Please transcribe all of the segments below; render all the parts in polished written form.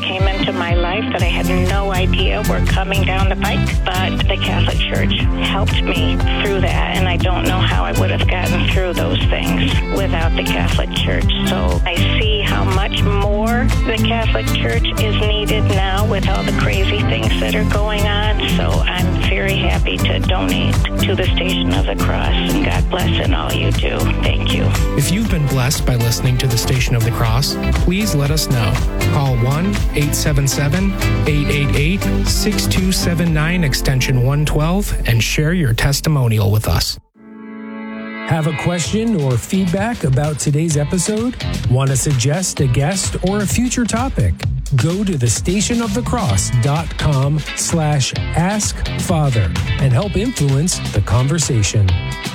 came into my life that I had no idea were coming down the pike, but the Catholic Church helped me through that, and I don't know how I would have gotten through those things without the Catholic Church. So I see how much more the Catholic Church is needed now with all the crazy things that are going on. So I'm very happy to donate to the Station of the Cross, and God bless in all you do. Thank you. If you've been blessed by listening to the Station of the Cross, please let us know. Call 1-877-888-6279 extension 112 and share your testimonial with us. Have a question or feedback about today's episode? Want to suggest a guest or a future topic? Go to thestationofthecross.com/askfather and help influence the conversation.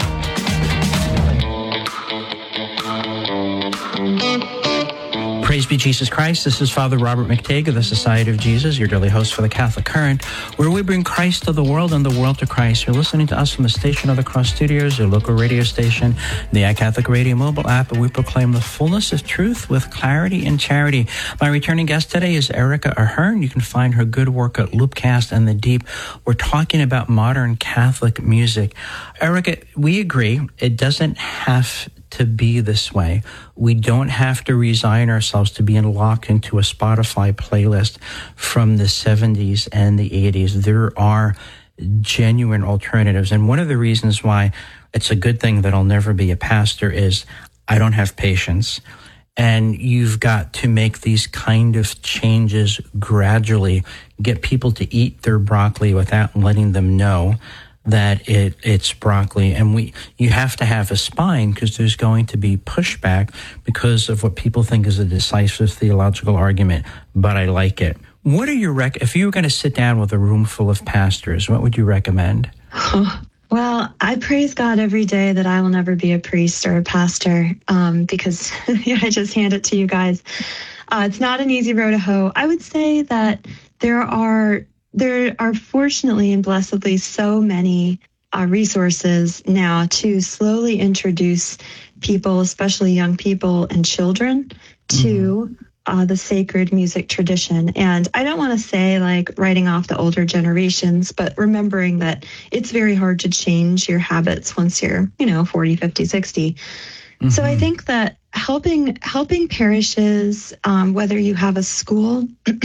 Praise be Jesus Christ. This is Father Robert McTague of the Society of Jesus, your daily host for the Catholic Current, where we bring Christ to the world and the world to Christ. You're listening to us from the Station of the Cross Studios, your local radio station, the iCatholic Radio mobile app, and we proclaim the fullness of truth with clarity and charity. My returning guest today is Erica Ahern. You can find her good work at Loopcast and The Deep. We're talking about modern Catholic music. Erica, we agree it doesn't have to be this way. We don't have to resign ourselves to being locked into a Spotify playlist from the 70s and the 80s. There are genuine alternatives. And one of the reasons why it's a good thing that I'll never be a pastor is I don't have patience. And you've got to make these kind of changes gradually, get people to eat their broccoli without letting them know that it's broccoli. And you have to have a spine because there's going to be pushback because of what people think is a decisive theological argument, but I like it. What are your if you were going to sit down with a room full of pastors, what would you recommend? Well, I praise God every day that I will never be a priest or a pastor because I just hand it to you guys. It's not an easy road to hoe. I would say that there are fortunately and blessedly so many resources now to slowly introduce people, especially young people and children, to the sacred music tradition. And I don't want to say like writing off the older generations, but remembering that it's very hard to change your habits once you're, 40, 50, 60. Mm-hmm. So I think that helping parishes, whether you have a school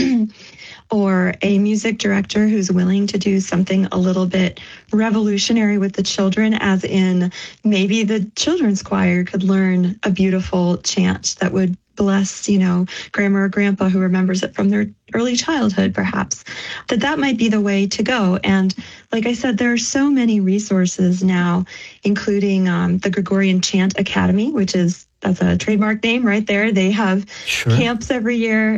or a music director who's willing to do something a little bit revolutionary with the children, as in maybe the children's choir could learn a beautiful chant that would bless, grandma or grandpa who remembers it from their early childhood, perhaps, that might be the way to go. And like I said, there are so many resources now, including the Gregorian Chant Academy, that's a trademark name right there. They have camps every year.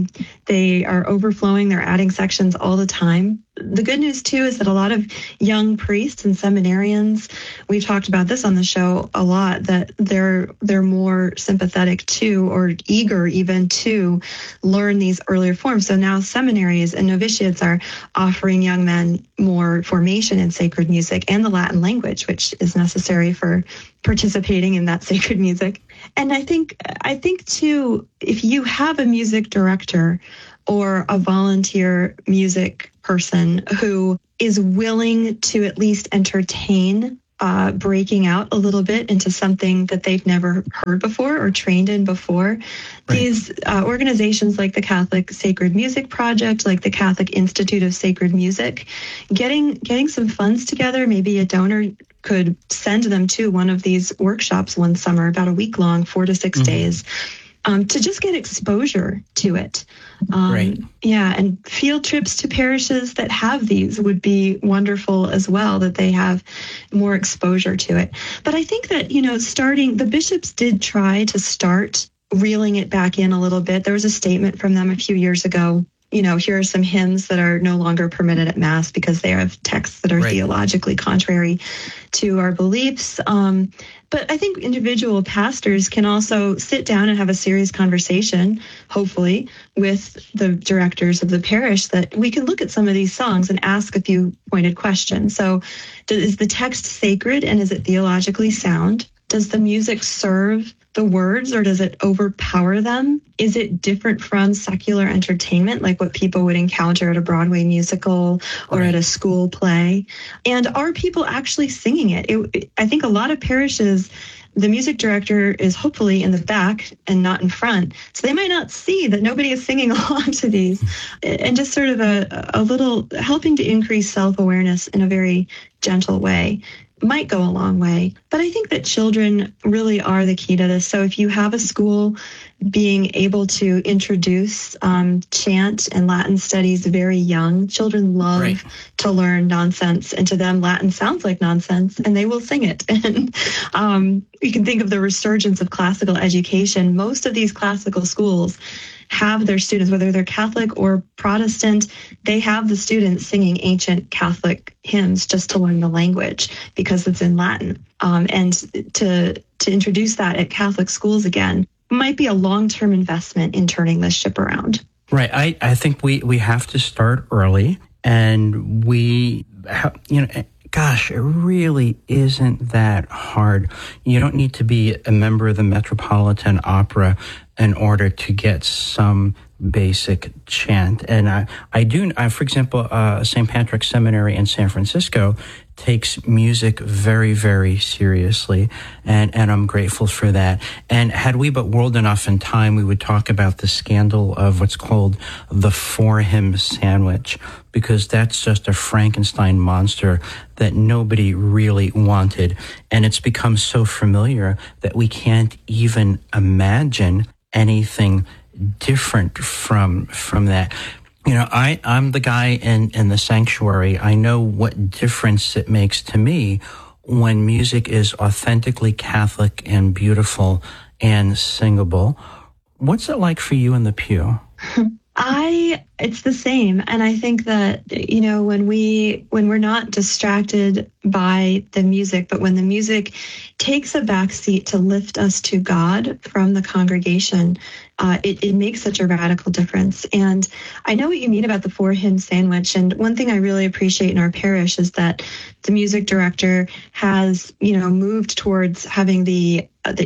They are overflowing. They're adding sections all the time. The good news, too, is that a lot of young priests and seminarians, we've talked about this on the show a lot, that they're more sympathetic to or eager even to learn these earlier forms. So now seminaries and novitiates are offering young men more formation in sacred music and the Latin language, which is necessary for participating in that sacred music. And I think too, if you have a music director or a volunteer music person who is willing to at least entertain breaking out a little bit into something that they've never heard before or trained in before. Right. These organizations like the Catholic Sacred Music Project, like the Catholic Institute of Sacred Music, getting some funds together, maybe a donor could send them to one of these workshops one summer, about a week long, 4 to 6 days, to just get exposure to it. Right. Yeah, and field trips to parishes that have these would be wonderful as well, that they have more exposure to it. But I think that, the bishops did try to start reeling it back in a little bit. There was a statement from them a few years ago. Here are some hymns that are no longer permitted at Mass because they have texts that are theologically contrary to our beliefs. But I think individual pastors can also sit down and have a serious conversation, hopefully, with the directors of the parish, that we can look at some of these songs and ask a few pointed questions. So is the text sacred and is it theologically sound? Does the music serve the words or does it overpower them? Is it different from secular entertainment, like what people would encounter at a Broadway musical or at a school play? And are people actually singing it? I think a lot of parishes, the music director is hopefully in the back and not in front. So they might not see that nobody is singing along to these. And just sort of a little helping to increase self-awareness in a very gentle way might go a long way. But I think that children really are the key to this. So if you have a school being able to introduce chant and Latin studies very young, children love to learn nonsense. And to them, Latin sounds like nonsense, and they will sing it. And you can think of the resurgence of classical education. Most of these classical schools have their students, whether they're Catholic or Protestant, they have the students singing ancient Catholic hymns just to learn the language because it's in Latin. And to introduce that at Catholic schools again might be a long-term investment in turning this ship around. Right. I think we have to start early, and gosh, it really isn't that hard. You don't need to be a member of the Metropolitan Opera in order to get some basic chant. And I for example, St. Patrick's Seminary in San Francisco takes music very, very seriously, and I'm grateful for that. And had we but whirled enough in time, we would talk about the scandal of what's called the four-hymn sandwich, because that's just a Frankenstein monster that nobody really wanted. And it's become so familiar that we can't even imagine anything different from that. You know, I'm the guy in the sanctuary. I know what difference it makes to me when music is authentically Catholic and beautiful and singable. What's it like for you in the pew? It's the same. And I think that, you know, when we're not distracted by the music, but when the music takes a backseat to lift us to God from the congregation, it makes such a radical difference. And I know what you mean about the four-hymn sandwich. And one thing I really appreciate in our parish is that the music director has, you know, moved towards having the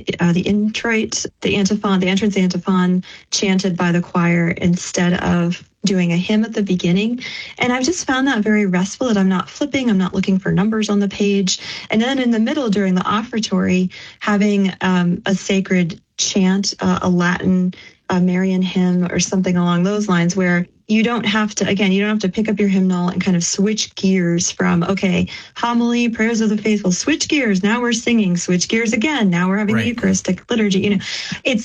introit, the antiphon, the entrance antiphon chanted by the choir instead of doing a hymn at the beginning. And I've just found that very restful, that I'm not flipping, I'm not looking for numbers on the page. And then in the middle during the offertory, having a sacred chant, a Latin Marian hymn or something along those lines, where you don't have to pick up your hymnal and kind of switch gears from, okay, homily, prayers of the faithful, switch gears, now we're singing, switch gears again, now we're having the Eucharistic liturgy. You know,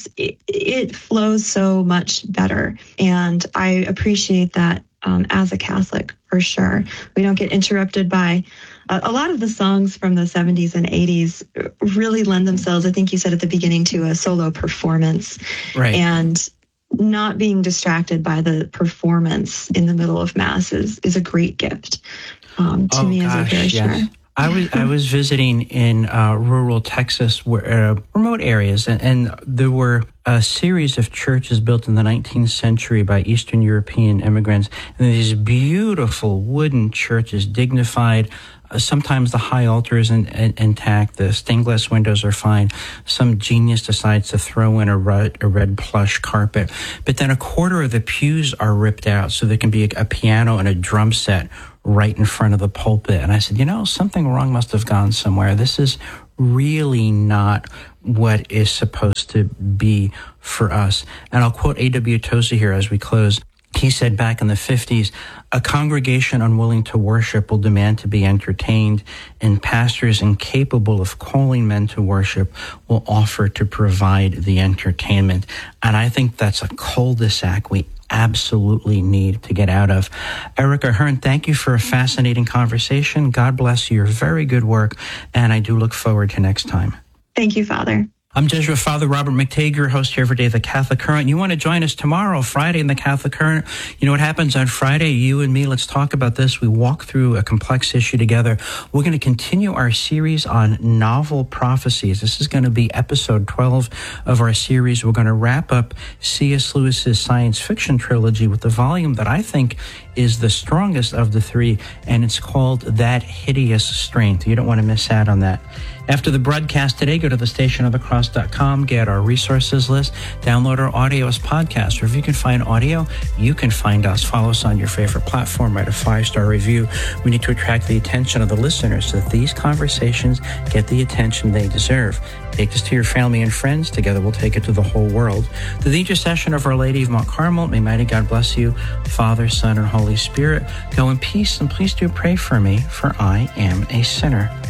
it flows so much better. And I appreciate that as a Catholic, for sure. We don't get interrupted by a lot of the songs from the 70s and 80s really lend themselves, I think you said at the beginning, to a solo performance. Right. And not being distracted by the performance in the middle of Mass is a great gift to me as a parishioner. I was visiting in rural Texas, remote areas, and there were a series of churches built in the 19th century by Eastern European immigrants, and these beautiful wooden churches, dignified. Sometimes the high altar is intact, the stained glass windows are fine. Some genius decides to throw in a red plush carpet, but then a quarter of the pews are ripped out so there can be a piano and a drum set right in front of the pulpit. And I said, you know, something wrong must have gone somewhere. This is really not what is supposed to be for us. And I'll quote A.W. Tozer here as we close. He said back in the 50s, a congregation unwilling to worship will demand to be entertained, and pastors incapable of calling men to worship will offer to provide the entertainment. And I think that's a cul-de-sac we absolutely need to get out of. Erica Hearn, thank you for a fascinating conversation. God bless your very good work, and I do look forward to next time. Thank you, Father. I'm Jesuit Father Robert McTague, host here every day of the Catholic Current. You want to join us tomorrow, Friday, in the Catholic Current? You know what happens on Friday? You and me, let's talk about this. We walk through a complex issue together. We're going to continue our series on novel prophecies. This is going to be episode 12 of our series. We're going to wrap up C.S. Lewis's science fiction trilogy with the volume that I think is the strongest of the three, and it's called That Hideous Strength. You don't want to miss out on that. After the broadcast today, go to thestationofthecross.com, get our resources list, download our audio as podcasts. Or if you can find audio, you can find us. Follow us on your favorite platform, write a 5-star review. We need to attract the attention of the listeners so that these conversations get the attention they deserve. Take this to your family and friends. Together we'll take it to the whole world. Through the intercession of Our Lady of Mount Carmel, may mighty God bless you, Father, Son, and Holy Spirit. Go in peace, and please do pray for me, for I am a sinner.